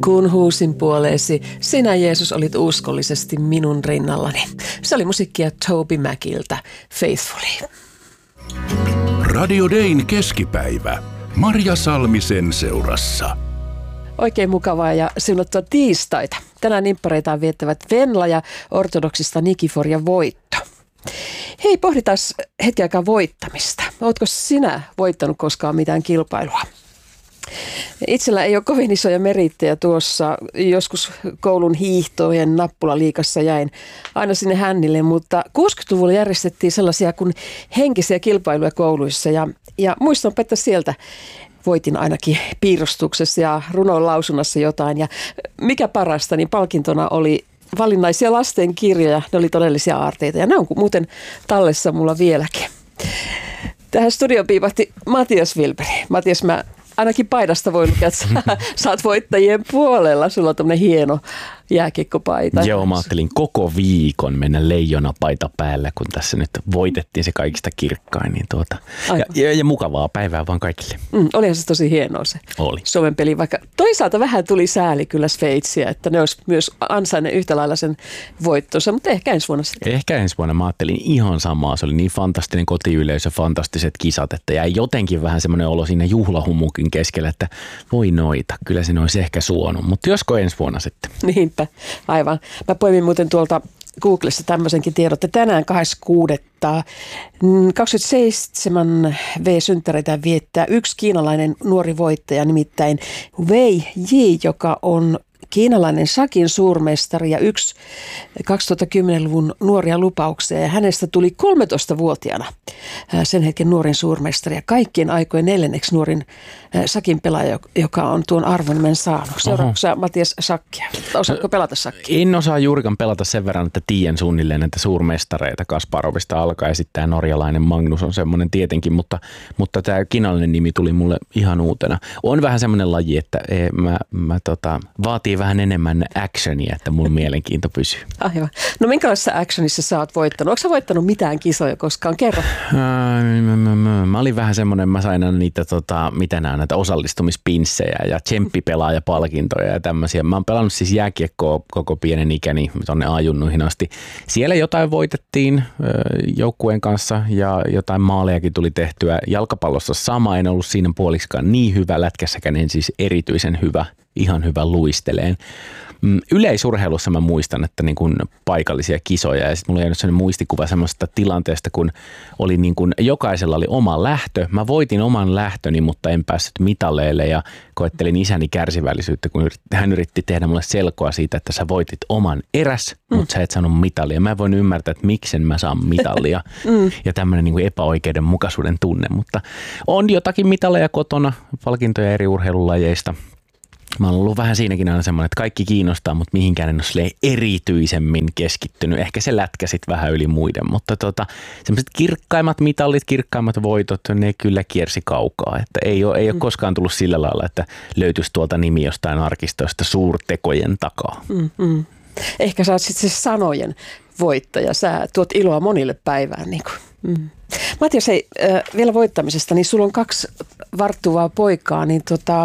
Kun huusin puoleesi, sinä Jeesus olit uskollisesti minun rinnallani. Se oli musiikkia Toby Maciltä, Faithfully. Radio Dayn keskipäivä. Marja Salmisen seurassa. Oikein mukavaa ja siunattua tiistaita. Tänään nimppareitaan viettävät Venla ja ortodoksista Nikifor ja Voitto. Hei, pohditaan hetki aikaa voittamista. Ootko sinä voittanut koskaan mitään kilpailua? Itsellä ei ole kovin isoja merittejä tuossa. Joskus koulun hiihtojen nappulaliigassa jäin aina sinne hännille, mutta 60-luvulla järjestettiin sellaisia kuin henkisiä kilpailuja kouluissa ja muistan, että sieltä voitin ainakin piirustuksessa ja runon lausunnassa jotain. Ja mikä parasta, niin palkintona oli valinnaisia lastenkirjoja. Ne oli todellisia aarteita ja ne on muuten tallessa mulla vieläkin. Tähän studioon piipahti Matias Wilberi. Matias, mä ainakin paidasta voi lukea, että sä oot voittajien puolella. Sulla on tämmöinen hieno jääkiekkopaita. Joo, mä ajattelin koko viikon mennä leijonapaita päällä, kun tässä nyt voitettiin se kaikista kirkkain. Niin ja mukavaa päivää vaan kaikille. Olihan se tosi hienoa se Oli. Suomen peli, vaikka toisaalta vähän tuli sääli kyllä Sveitsiä, että ne olisi myös ansainneet yhtä lailla sen voittonsa, mutta ehkä ensi vuonna sitten. Ehkä ensi vuonna mä ajattelin ihan samaa. Se oli niin fantastinen kotiyleisö, fantastiset kisat, että jäi jotenkin vähän semmoinen olo siinä juhlahumukin keskellä, että voi noita, kyllä se olisi ehkä suonut, mutta josko ensi vuonna sitten. Niinpä, aivan. Mä poimin muuten tuolta Googlesta tämmöisenkin tiedon, että tänään 26. 27 V-synttäreitä viettää yksi kiinalainen nuori voittaja, nimittäin Wei Ji, joka on kiinalainen shakin suurmestari ja yksi 2010-luvun nuoria lupauksia. Ja hänestä tuli 13-vuotiaana sen hetken nuorin suurmestari ja kaikkien aikojen 4. nuorin shakin pelaaja, joka on tuon arvonimen saanut. Seuraatko sä, Matias, shakkia? Osaatko pelata shakkia? En osaa juurikaan pelata sen verran, että tiedän suunnilleen näitä suurmestareita. Kasparovista alkaa ja sitten tämä norjalainen Magnus on semmoinen tietenkin, mutta tämä kiinalainen nimi tuli mulle ihan uutena. On vähän semmoinen laji, että vaatii vähän enemmän actionia, että mun mielenkiinto pysyy. Aivan. No minkälaisessa actionissa sä oot voittanut? Onko sä voittanut mitään kisoja koskaan? Kerro. Mä olin vähän semmoinen, mä sain aina niitä, näitä osallistumispinssejä ja tsemppipelaajapalkintoja ja tämmöisiä. Mä oon pelannut siis jääkiekkoa koko pienen ikäni tonne A-junnuihin asti. Siellä jotain voitettiin joukkueen kanssa ja jotain maalejakin tuli tehtyä. Jalkapallossa sama, en ollut siinä puoliskaan niin hyvä, lätkässäkään en siis erityisen hyvä. Ihan hyvä luisteleen. Yleisurheilussa mä muistan, että niin kuin paikallisia kisoja ja sitten mulla jäi nyt sellainen muistikuva semmoista tilanteesta, kun oli niin kuin, jokaisella oli oma lähtö. Mä voitin oman lähtöni, mutta en päässyt mitaleille ja koettelin isäni kärsivällisyyttä, kun hän yritti tehdä mulle selkoa siitä, että sä voitit oman eräs, mutta sä et saanut mitalia. Mä en voinut ymmärtää, että miksen mä saan mitalia ja tämmöinen niin kuin epäoikeudenmukaisuuden tunne, mutta on jotakin mitaleja kotona, palkintoja eri urheilulajeista. Mä oon ollut vähän siinäkin aina semmoinen, että kaikki kiinnostaa, mutta mihinkään en ole erityisemmin keskittynyt. Ehkä se lätkä sit vähän yli muiden, mutta semmoiset kirkkaimmat mitalit, kirkkaimmat voitot, ne kyllä kiersi kaukaa. Että ei ole koskaan tullut sillä lailla, että löytyisi tuolta nimi jostain arkistoista suurtekojen takaa. Ehkä sä oot sitten se sanojen voittaja. Sä tuot iloa monille päivään. Niin kuin. Matias, hei, vielä voittamisesta, niin sulla on 2 varttuvaa poikaa, niin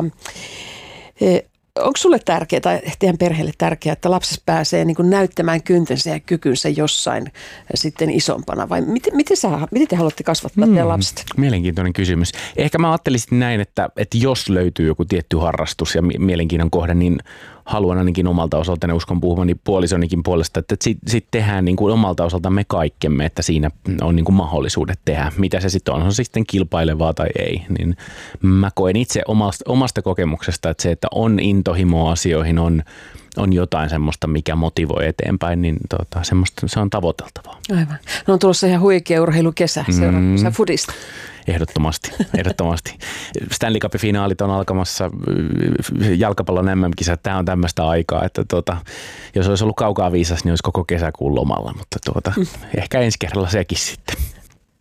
onko sulle tärkeää tai teidän perheelle tärkeää, että lapsessa pääsee niin kuin näyttämään kyntensä ja kykynsä jossain sitten isompana? Vai miten te haluatte kasvattaa teidän lapset? Mielenkiintoinen kysymys. Ehkä mä ajattelisin näin, että jos löytyy joku tietty harrastus ja mielenkiinnon kohde, niin haluan ainakin omalta osaltani, uskon puhuvani puolisonikin puolesta, että sit tehdään niin kuin omalta osaltamme kaikkemme, että siinä on niin kuin mahdollisuudet tehdä. Mitä se sitten on se sitten kilpailevaa tai ei. Niin mä koen itse omasta kokemuksesta, että se, että on intohimoa asioihin, on jotain semmoista, mikä motivoi eteenpäin, niin semmoista, se on tavoiteltavaa. Aivan. No on tulossa ihan huikea urheilukesä. Seuraavaksi sä fudista. Ehdottomasti. Stanley Cupin finaalit on alkamassa, jalkapallon MM-kisat, tämä on tämmöistä aikaa, että jos olisi ollut kaukaa viisas, niin olisi koko kesäkuun lomalla, mutta ehkä ensi kerralla sekin sitten.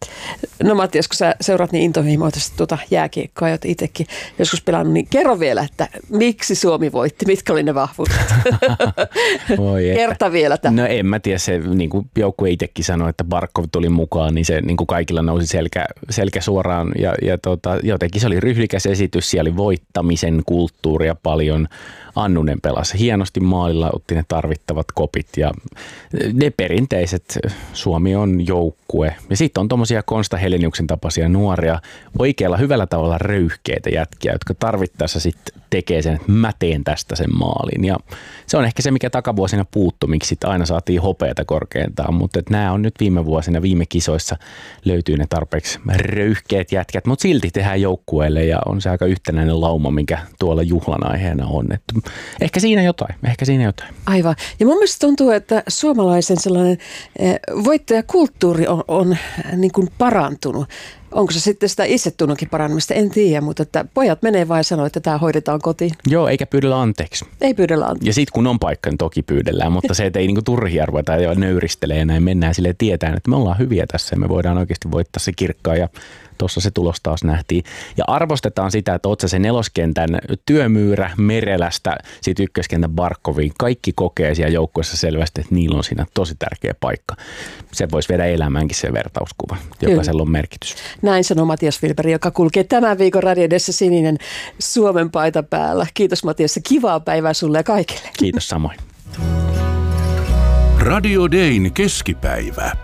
No Matias, kun sä seuraat niin intohimoisesti jääkiekkoa ja oot itsekin joskus pelannut, niin kerro vielä, että miksi Suomi voitti, mitkä oli ne vahvuudet? Kerta vielä tämä. No en mä tiedä, se niin kuin joukkue itsekin sanoi, että Barkov tuli mukaan, niin se niin kuin kaikilla nousi selkä suoraan ja jotenkin se oli ryhdikäs esitys, siellä oli voittamisen kulttuuria paljon. Annunen pelasi hienosti maalilla, otti ne tarvittavat kopit ja ne perinteiset Suomi on joukkue. Ja sitten on tommosia Konsta Heleniuksen tapaisia nuoria, oikealla hyvällä tavalla röyhkeitä jätkiä, jotka tarvittaessa sitten tekee sen, että mä teen tästä sen maalin. Ja se on ehkä se, mikä takavuosina puuttui, miksi sit aina saatiin hopeata korkeintaan, mutta nämä on nyt viime vuosina, viime kisoissa löytyy ne tarpeeksi röyhkeät jätkät, mutta silti tehdään joukkueelle ja on se aika yhtenäinen lauma, minkä tuolla juhlan aiheena on. Et ehkä siinä jotain. Aivan. Ja mun mielestä tuntuu, että suomalaisen sellainen voittajakulttuuri on niin kuin parantunut. Onko se sitten sitä itsetunnonkin parannumista? En tiedä, mutta että pojat menee vai sanoo, että tämä hoidetaan kotiin. Joo, eikä pyydellä anteeksi. Ei pyydellä anteeksi. Ja sitten kun on paikka, niin toki pyydellään, mutta se, että ei niinku turhia ruveta ja nöyristelee ja näin mennään silleen tietäen, että me ollaan hyviä tässä ja me voidaan oikeasti voittaa se kirkkaan ja tuossa se tulos taas nähtiin. Ja arvostetaan sitä, että oot sä se neloskentän työmyyrä Merelästä siitä ykköskentän Barkoviin. Kaikki kokee siellä joukkueessa selvästi, että niillä on siinä tosi tärkeä paikka. Se voisi viedä elämäänkin se vertauskuva. Jokaisella on merkitys. Näin sanoo Matias Wilberg, joka kulkee tämän viikon Radio D:ssä sininen Suomen paita päällä. Kiitos Matias, kivaa päivää sulle ja kaikille. Kiitos samoin. Radio Dayn keskipäivä.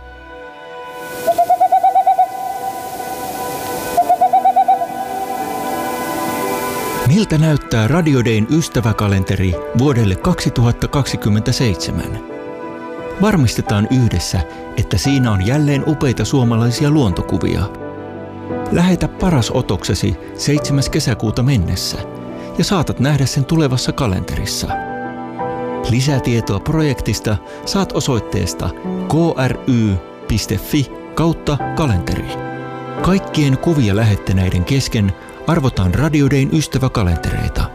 Miltä näyttää Radio Dayn ystäväkalenteri vuodelle 2027? Varmistetaan yhdessä, että siinä on jälleen upeita suomalaisia luontokuvia. Lähetä paras otoksesi 7. kesäkuuta mennessä ja saatat nähdä sen tulevassa kalenterissa. Lisätietoa projektista saat osoitteesta kry.fi/kalenteri. Kaikkien kuvia lähettäneiden kesken arvotaan Radio Dayn ystäväkalentereita.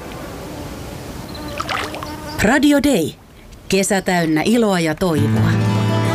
Radio Day. Kesä täynnä iloa ja toivoa.